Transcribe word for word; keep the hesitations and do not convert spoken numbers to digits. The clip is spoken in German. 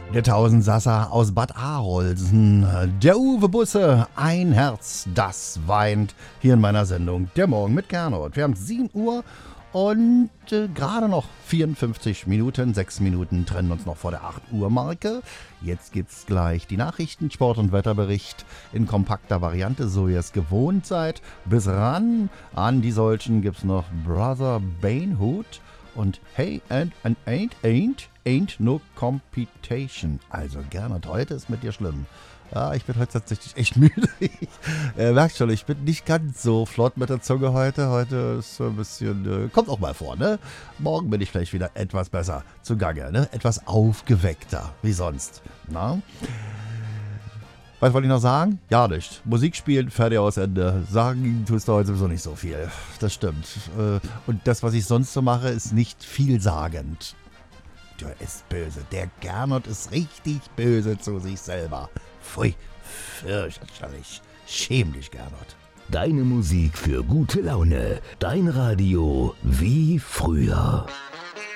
Der Tausendsasser aus Bad Arolsen, der Uwe Busse, ein Herz, das weint, hier in meiner Sendung Der Morgen mit Gernot. Wir haben sieben Uhr und äh, gerade noch vierundfünfzig Minuten, sechs Minuten trennen uns noch vor der acht Uhr Marke. Jetzt gibt's gleich die Nachrichten, Sport- und Wetterbericht in kompakter Variante, so ihr es gewohnt seid. Bis ran an die solchen gibt's noch Brother Banehood und Hey and, and Ain't Ain't Ain't No Computation. Also Gernot, heute ist mit dir schlimm. Ja, ich bin heute tatsächlich echt müde. Ich äh, merkt schon, ich bin nicht ganz so flott mit der Zunge heute. Heute ist so ein bisschen, äh, kommt auch mal vor, ne? Morgen bin ich vielleicht wieder etwas besser zugange, ne? Etwas aufgeweckter, wie sonst, na? Was wollte ich noch sagen? Ja, nicht. Musik spielen, fertig, aus, Ende. Sagen tust du heute sowieso nicht so viel. Das stimmt. Äh, und das, was ich sonst so mache, ist nicht vielsagend. Der ist böse. Der Gernot ist richtig böse zu sich selber. Pfui, fürchterlich. Schäm dich, Gernot. Deine Musik für gute Laune. Dein Radio wie früher.